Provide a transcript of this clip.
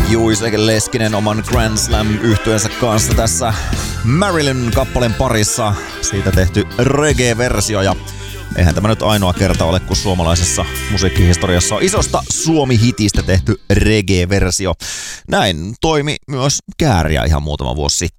Juise Leskinen oman Grand Slam-yhtyensä kanssa tässä Marilyn-kappaleen parissa. Siitä tehty reggae-versio ja eihän tämä nyt ainoa kerta ole, kun suomalaisessa musiikkihistoriassa on isosta Suomi-hitistä tehty reggae-versio. Näin toimi myös Kääriä ihan muutama vuosi sitten.